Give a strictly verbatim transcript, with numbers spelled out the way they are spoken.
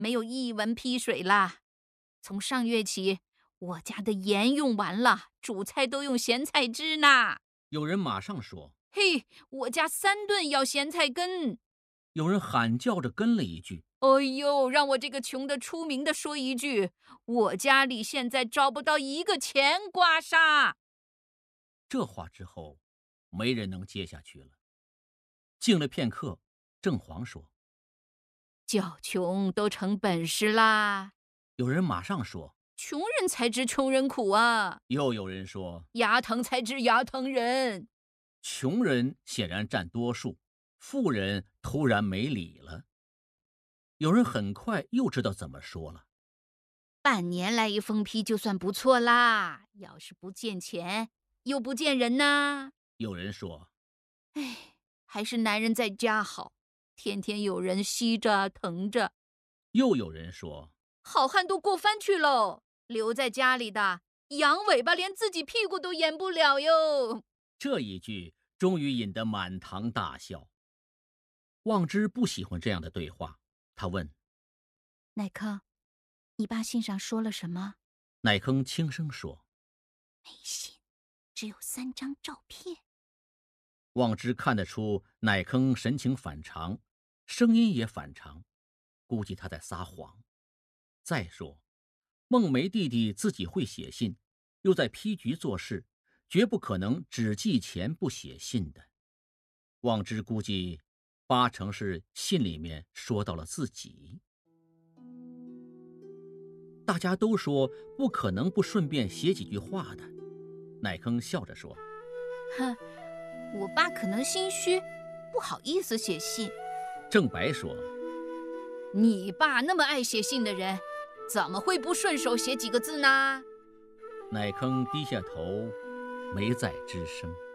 没有一文批水啦。从上月起，我家的盐用完了，煮菜都用咸菜汁呢。 有人马上说。 嘿，我家三顿要咸菜根。 有人喊叫着跟了一句。 哎呦，让我这个穷得出名的说一句，我家里现在找不到一个钱刮痧。 这话之后，没人能接下去了。静了片刻，郑黄说： 叫穷都成本事啦。 有人马上说： 穷人才知穷人苦啊。 又有人说： 牙疼才知牙疼人。 穷人显然占多数，富人突然没理了。有人很快又知道怎么说了： 半年来一封批就算不错啦，要是不见钱又不见人呢？ 有人说： 哎，还是男人在家好，天天有人吸着疼着。 又有人说： 好汉都过番去喽，留在家里的羊尾巴连自己屁股都掩不了哟。 这一句终于引得满堂大笑。望之不喜欢这样的对话，他问： 乃坑，你爸信上说了什么？ 乃坑轻声说： 没信，只有三张照片。 望之看得出乃坑神情反常，声音也反常，估计他在撒谎。再说，孟梅弟弟自己会写信，又在批局做事，绝不可能只记钱不写信的。望之估计八成是信里面说到了自己。大家都说不可能不顺便写几句话的。乃坑笑着说： 哼，我爸可能心虚，不好意思写信。 郑白说： 你爸那么爱写信的人，怎么会不顺手写几个字呢？ 乃坑低下头，没再吱声。